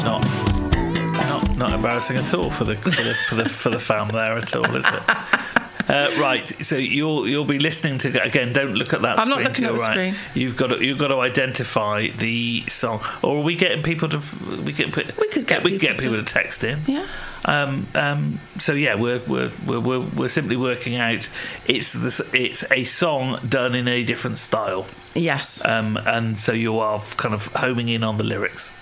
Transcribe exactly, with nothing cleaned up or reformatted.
Not, not, not embarrassing at all for the for the for the, for the fam there at all, is it? Uh, right, so you'll you'll be listening to again. Don't look at that. I'm screen not looking to at the your right. screen. You've got to you've got to identify the song, or are we getting people to we get we could get we could get people people to text in. Yeah. Um, um, so yeah, we're we're, we're we're we're simply working out. It's this. It's a song done in a different style. Yes. Um, and so you are kind of homing in on the lyrics.